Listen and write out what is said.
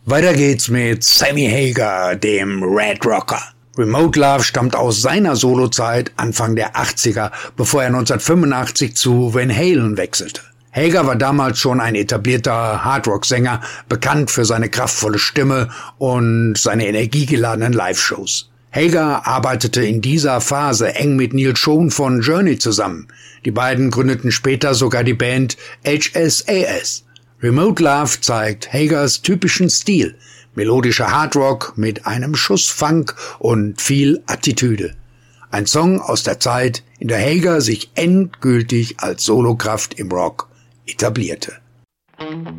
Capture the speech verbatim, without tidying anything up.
Weiter geht's mit Sammy Hagar, dem Red Rocker. Remote Love stammt aus seiner Solozeit Anfang der achtziger, bevor er neunzehnhundertfünfundachtzig zu Van Halen wechselte. Hagar war damals schon ein etablierter Hardrock-Sänger, bekannt für seine kraftvolle Stimme und seine energiegeladenen Live-Shows. Hagar arbeitete in dieser Phase eng mit Neil Schon von Journey zusammen. Die beiden gründeten später sogar die Band H S A S. Remote Love zeigt Hagars typischen Stil, melodischer Hardrock mit einem Schuss Funk und viel Attitüde. Ein Song aus der Zeit, in der Hagar sich endgültig als Solokraft im Rock etablierte.